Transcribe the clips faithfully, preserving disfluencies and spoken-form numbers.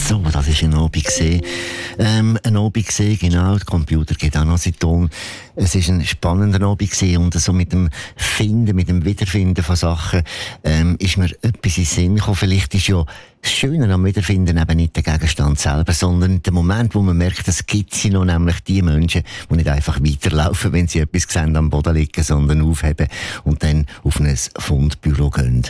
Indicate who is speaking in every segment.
Speaker 1: So, das war ein Abend gesehen. Ähm, ein Abend gesehen, genau. Der Computer geht auch noch seinen Ton. Es war ein spannender Abend gesehen und so mit dem Finden, mit dem Wiederfinden von Sachen, ähm, ist mir etwas in den Sinn gekommen. Vielleicht ist ja das Schöne am Wiederfinden eben nicht der Gegenstand selber, sondern der Moment, wo man merkt, es gibt sie noch, nämlich die Menschen, die nicht einfach weiterlaufen, wenn sie etwas sehen, am Boden liegen, sondern aufheben und dann auf ein Fundbüro gehen.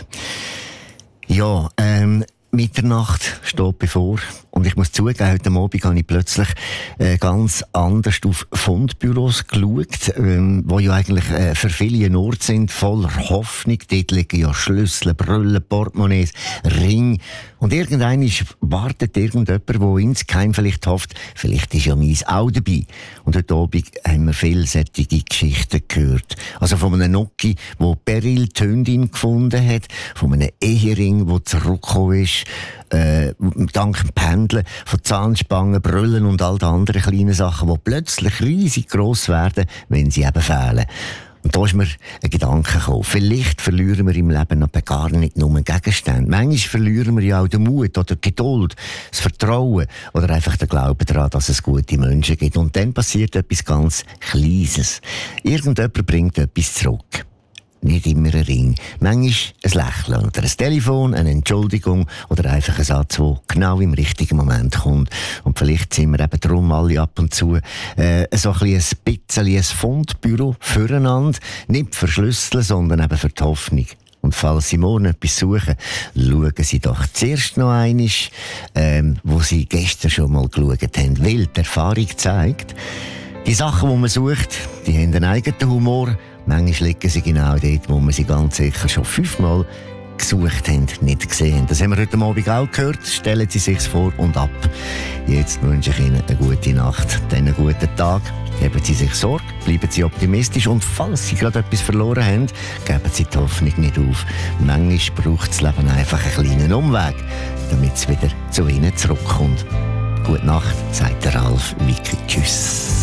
Speaker 1: Ja, ähm, Mitternacht steht bevor. Und ich muss zugeben, heute Abend habe ich plötzlich äh, ganz anders auf Fundbüros geschaut, ähm, die ja eigentlich äh, für viele ein Ort sind, voller Hoffnung. Dort liegen ja Schlüssel, Brüllen, Portemonnaies, Ring. Und irgendwann wartet irgendjemand, der insgeheim vielleicht hofft, vielleicht ist ja meins auch dabei. Und heute Abend haben wir vielseitige Geschichten gehört. Also von einem Noki, der Beryl die Hündin gefunden hat, von einem Ehering, der zurückgekommen ist, Äh, dank dem Pendeln, von Zahnspangen, Brüllen und all die anderen kleinen Sachen, die plötzlich riesig gross werden, wenn sie eben fehlen. Und da ist mir ein Gedanke gekommen. Vielleicht verlieren wir im Leben aber gar nicht nur Gegenstände. Manchmal verlieren wir ja auch den Mut oder die Geduld, das Vertrauen oder einfach den Glauben daran, dass es gute Menschen gibt. Und dann passiert etwas ganz Kleines. Irgendjemand bringt etwas zurück. Nicht immer ein Ring. Manchmal ein Lächeln oder ein Telefon, eine Entschuldigung oder einfach ein Satz, der genau im richtigen Moment kommt. Und vielleicht sind wir eben darum alle ab und zu äh, so ein bisschen ein Fundbüro füreinander. Nicht für Schlüssel, sondern eben für die Hoffnung. Und falls Sie morgen etwas suchen, schauen Sie doch zuerst noch einmal, ähm, wo Sie gestern schon mal geschaut haben. Weil die Erfahrung zeigt, die Sachen, die man sucht, die haben einen eigenen Humor. Manchmal liegen sie genau dort, wo wir sie ganz sicher schon fünfmal gesucht haben, nicht gesehen haben. Das haben wir heute Abend auch gehört. Stellen Sie sich's vor und ab. Jetzt wünsche ich Ihnen eine gute Nacht, dann einen guten Tag. Geben Sie sich Sorge, bleiben Sie optimistisch und falls Sie gerade etwas verloren haben, geben Sie die Hoffnung nicht auf. Manchmal braucht das Leben einfach einen kleinen Umweg, damit es wieder zu Ihnen zurückkommt. Gute Nacht, sagt der Ralf Wicki. Tschüss.